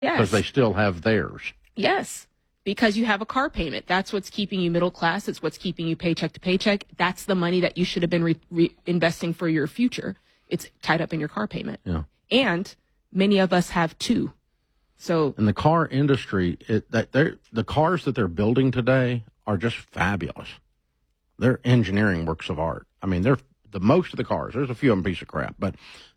Because they still have theirs. Yes. Because you have a car payment. That's what's keeping you middle class. It's what's keeping you paycheck to paycheck. That's the money that you should have been investing for your future. It's tied up in your car payment. Yeah. And many of us have two. So, and the car industry, the cars that they're building today are just fabulous. They're engineering works of art. I mean, they're most of the cars. There's a few of them piece of crap, but